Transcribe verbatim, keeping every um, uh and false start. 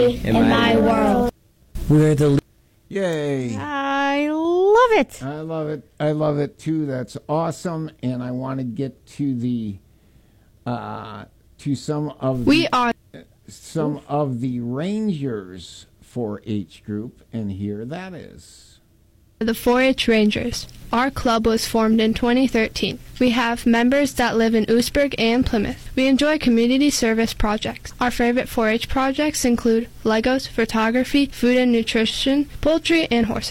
in my world. We're the Yay. I love it. I love it. I love it too. That's awesome. And I want to get to the uh, to some of the, We are some of the Rangers four H group, and here that is. the four H Rangers. Our club was formed in twenty thirteen. We have members that live in Oostburg and Plymouth. We enjoy community service projects. Our favorite four H projects include Legos, photography, food and nutrition, poultry, and horses.